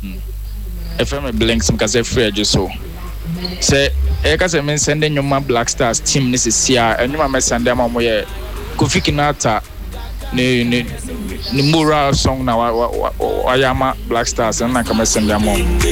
If I'm a blank, some case free just so. Say, I can say, sending your Black Stars team. This is here, and you might send them on where Kofi Kinata, the moral song now. I am Black Stars, and I can send them on.